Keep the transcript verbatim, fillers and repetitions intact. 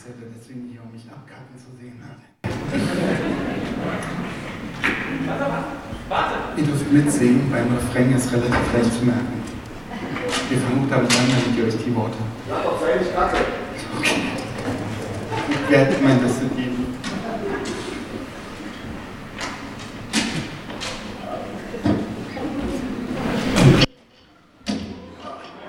ist ja deswegen hier, um mich abkacken zu sehen. Ihr dürft mitsingen, beim Refrain ist relativ leicht zu merken. Wir fangen damit an, damit ihr euch die Worte. Ja, doch, sei nicht Kacke. Okay. Ich werde mein Bestes geben.